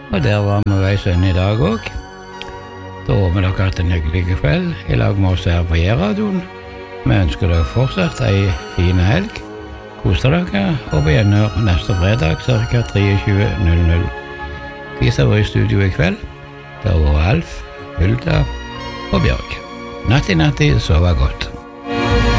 Og der var vi veis inn I dag også. Da håper dere hatt en hyggelig kveld I lag med oss her på J-radioen. Vi ønsker dere fortsatt en fin helg. Kos dere, og på gjenhør neste fredag ca. 23:00. De som var I studio I kveld, det var Alf, Hulda og Bjørg. Natti, sove godt.